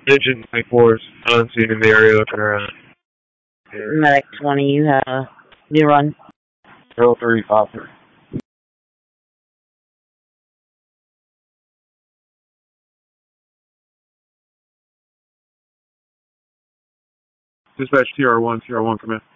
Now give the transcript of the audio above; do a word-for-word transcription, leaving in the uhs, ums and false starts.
Engine twenty-fours, unseen in the area looking around. Medic twenty, you have a new run. zero three five three. Dispatch T R one, T R one, come in.